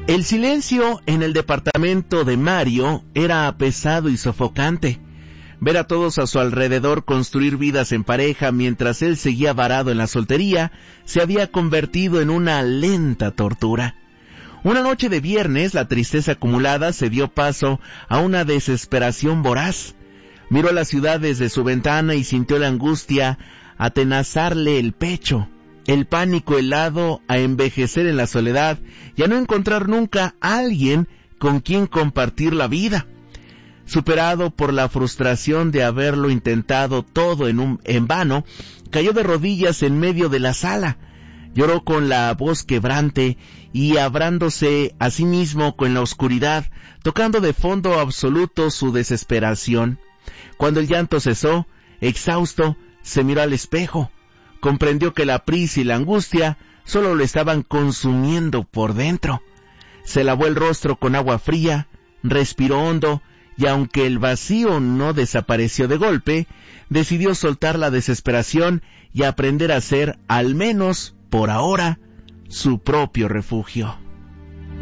El silencio en el departamento de Mario era pesado y sofocante. Ver a todos a su alrededor construir vidas en pareja mientras él seguía varado en la soltería se había convertido en una lenta tortura. Una noche de viernes, la tristeza acumulada se dio paso a una desesperación voraz. Miró la ciudad desde su ventana y sintió la angustia atenazarle el pecho, el pánico helado a envejecer en la soledad y a no encontrar nunca a alguien con quien compartir la vida. Superado por la frustración de haberlo intentado todo en vano, cayó de rodillas en medio de la sala. Lloró con la voz quebrante y abrándose a sí mismo con la oscuridad, tocando de fondo absoluto su desesperación. Cuando el llanto cesó, exhausto, se miró al espejo. Comprendió que la prisa y la angustia solo lo estaban consumiendo por dentro. Se lavó el rostro con agua fría, respiró hondo, y aunque el vacío no desapareció de golpe, decidió soltar la desesperación y aprender a ser, al menos por ahora, su propio refugio.